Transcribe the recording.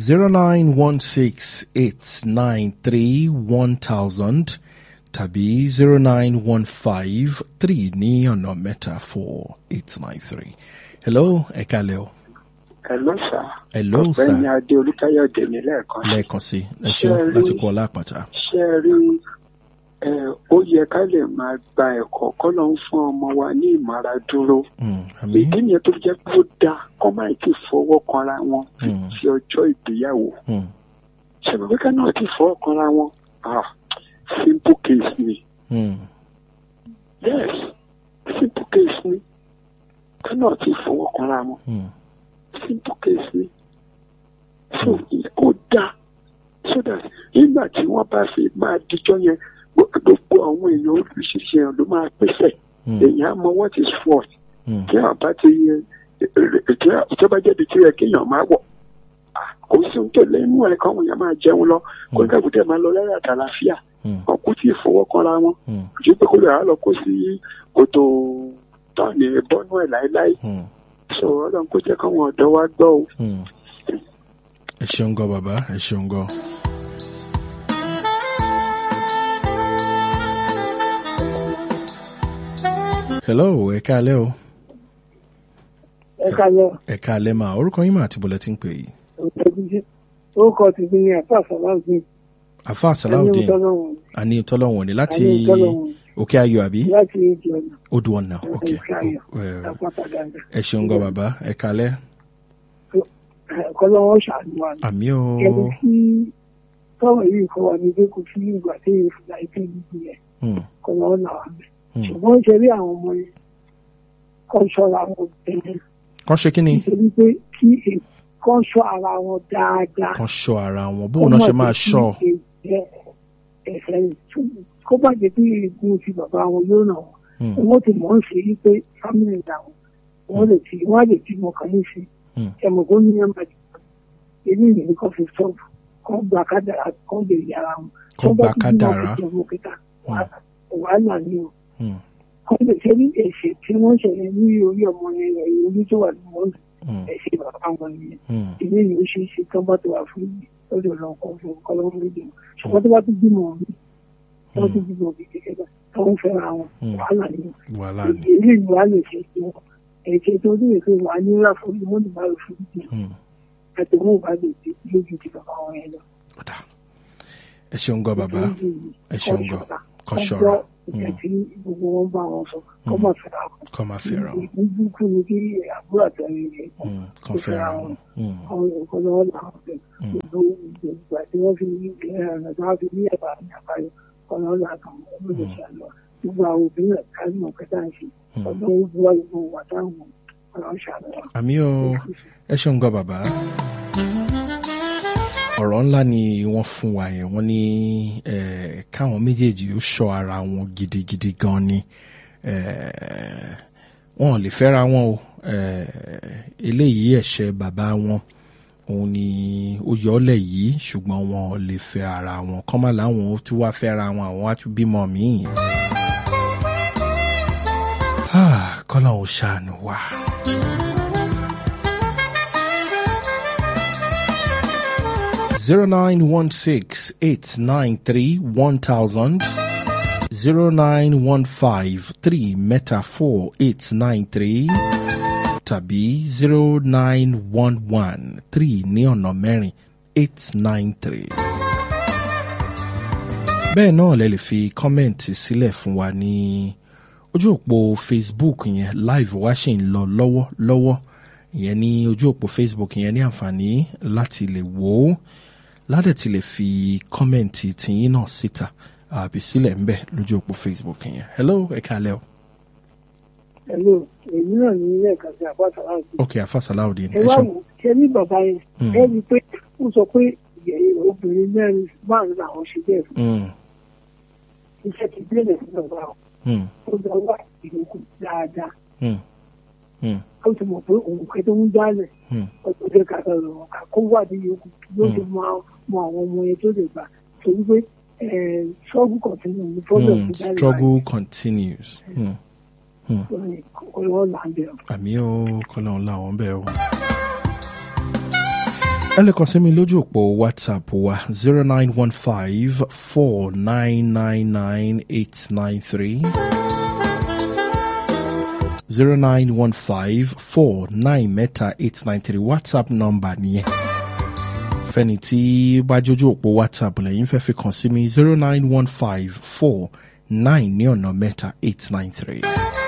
0916-893-1000 tàbí 0915-3 ní ọ̀nà mẹ́ta 4893. Hello, ẹ káalẹ́ o. Hello, sir. Hello, sir. Ọ̀gbẹ́ni Adé Olúkáyọ̀dé ní lẹ́ẹ̀kan. Lẹ́ẹ̀kan sí. Ẹ ṣeun láti kọ́ lápàtà. Ṣé ẹ rí ó yẹ ká lè máa gba ẹ̀kọ́ kọ́ ló ń fún ọmọ wa ní ìmọ̀ra dúró. Ìdí nìyẹn tó jẹ́ kó dáa kọ́ máa ti fọwọ́ kanra wọn sí ọjọ́ ìgbéyàwó. Ṣèbí ká náà ti fọwọ́ kanra wọn. Simple case ni. Yes, simple case ni. Ká náà ti fọwọ́ kanra wọn. Simple case ni. So ó dáa so that nígbà tí wọ́n bá fi máa dijọ́ yẹn gbogbo àwọn èèyàn oríṣiríṣi èèyàn ló máa pèsè èèyàn á mọ what is what tí àwọn bá ti ìjọba jẹ́bi tí yẹ kéèyàn máa wọ̀ kò sí ohun tó lé inú ẹ̀ káwọn èèyàn máa jẹun lọ kó ní káàkiri máa lọ lẹ́yìn àtàlàfíà wọn kò tí ì fọwọ́ kanra wọn kì í pé kó lè rà lọ kó sí kòtò tọ́ọ̀nì bọ́nú ẹ̀ láéláé so ọlọ́run kó jẹ́ káwọn ọ̀dọ́ wa gbọ́ o. Ẹ ṣeun gan bàbá, ẹ ṣeun gan. Hello, ẹ káalẹ́ o. Ẹ káalẹ́. Ẹ káalẹ́ mà, orúkọ yín mà àti bọ̀lẹ̀ tí ń pè yìí. Orúkọ tìbí ni Àfáà Sàláùdín. Àfáà Sàláùdín. Àní Tọ́lọ́wọ̀n ni láti Òkè Ayọ̀ àbí? Láti Odò Ọ̀nà, ok. Ẹ ṣeun gan bàbá, ẹ káalẹ́. Kọ́lọ́wọ́ ṣàánú wa. Àmì o. Ẹni tí tọ́wọ̀ yìí kọ́ wa ní pé kò sí ìgbà tí èyí fún láì tẹ́ gbogbo yẹn. Kọ́lọ́wọ́ là wà bẹ̀. Ṣùgbọ́n ó ṣe rí àwọn ọmọ yẹn kọ́ ṣọ́ra wọn bẹ̀rẹ̀. Kọ́ ṣe kí ni? Nítorí pé kí kọ́ ṣọ́ ara wọn dáadáa. Kọ́ ṣọ́ ara wọn, bóun náà ṣe máa ṣọ́. Kó má jẹ́ bí egun ti bàbá wọn yóò nà wọn. Wọ́n ti mọ̀ ń ṣe yí pé fámìlì làwọn. Wọ́n lè ti mọ̀ kàn ní sí. Ẹ̀mọ̀gbó ní ẹ̀mọ̀ ilé ìlú kan fi sọ́ọ̀bù kan gba kádàrá kan lè yára wọn. Kan gba kádàrá. Wàhálà ni o. Kan lè ṣe ní èsì tí wọ́n ṣẹlẹ̀ ní orí ọmọ yẹn orí tó wà ní wọ́n ẹ̀sìn bàbá wọn nìyẹn. Ilé ìlú ṣe é ṣe tán bá tó wà fún yìí lọ́dọ̀ ọlọ́kọ̀ fún ọlọ́run lóde wọn. Ṣùgbọ́n tó bá tún bímọ mi wọ́n tún bímọ bí kékeré tó ń fẹ́ra wọn. Wàhálà ni o. Ilé ìlú wa lè ṣe sí wọn. Ẹ̀jẹ̀ tó ní èso wà ní ńlá fún ìwọ́n ní báyìí fún ìdí. Àtẹ̀wọ́n bá lè di lójú ti bàbá wọn yẹn lọ. Ẹ ṣeun gan bàbá, ẹ ṣeun gan, kọ́ ṣọ́ra. Ìjà tí gbogbo wọn bá wọn sọ, kọ́ máa fẹ́ra wọn. Kọ́ máa fẹ́ra wọn. Ìgbúkú ni kí àbúrò àtẹ̀yìn rẹ̀ kọ́ fẹ́ra wọn. Àwọn ìkọ́ lọ́wọ́ làwọn fẹ́. Gbogbo ìgbà tí wọ́n fi ní ẹ̀rọ tí wọ́n fi ní ẹ̀bà ní àbáyọ, kọ́ lọ́wọ́ làwọn ọmọ lè ṣe àlọ́. Gbogbo àwọn obìnrin rẹ̀ kárí mọ̀ kẹta ń ṣe. Ọdún ìbúwá gbogbo wà táwọn ọlọ́run ṣàlọ́. Àmì o, ẹ ṣeun gan bàbá. Ọ̀rọ̀ ńlá ni wọ́n fún wa yẹn, wọ́n ní káwọn méjèèjì ó ṣọ́ ara wọn gidigidi gan ni. Wọn ò lè fẹ́ra wọn o. Eléyìí ẹ̀ṣẹ̀ bàbá wọn òun ni ó yọọ́lẹ̀ yìí, ṣùgbọ́n wọn ò lè fẹ́ ara wọn. Kọ́má láwọn ó tún wá fẹ́ra wọn, àwọn á tún bímọ míì. Kọ́lá ò ṣàánú wa. (0916-893-1000) (0915-3-4-893) tàbí (0911-3 ní ọ̀nà mẹ́rin 893). Bẹ́ẹ̀ náà lẹ lè fi kọ́mẹ̀ntì sílẹ̀ fún wa ní ojú òpó Facebook yẹn, live wá ṣì ń lọ lọ́wọ́ ìyẹn ní ojú òpó Facebook yẹn ní àǹfààní láti lè wò ó ládẹ̀ tí lè fi kọ́mẹ̀ntì tìyín náà síta àbí sílẹ̀ ń bẹ̀ lójú òpó Facebook yẹn. Hello, ẹ káalẹ́ o. Hello, èyí náà ní ilé ẹ̀ka sí Àfáà Sàláùdín. Ok, Àfáà Sàláùdín. Ẹ wá wò, ṣe ní bàbá yẹn, ẹ rí i pé ó sọ pé obìnrin mẹ́rin márùn-ún làwọn ṣe bẹ́ẹ̀ fún. Iṣẹ́ ti délé fún bàbá wọn. Ó lọ wá ìyókù dáadáa. Ó ti mọ̀ pé òun kẹ́ tó ń jálẹ̀. Ọ̀tọ̀ jẹ́ ká sọ̀rọ̀ ká kó wádìí yòókù yóò ti mọ àwọn ọmọ yẹn tó lè gbà. Torí pé struggle continues. The problem is that struggle continues. Kọ́lọ́ là ń bẹ̀ ọ́. Àmì ó kọ́lọ́ làwọn bẹ̀ ọ́. ẹ lè kàn sí mi lójú òpó WhatsApp wa 0915-4999-893 0915-49 WhatsApp number nìyẹn. Fẹ́ni tí bá jójú òpó WhatsApp lẹ́yìn fẹ́ fi kàn sí mi 0915-49 ní ọ̀nà mẹ́ta 893.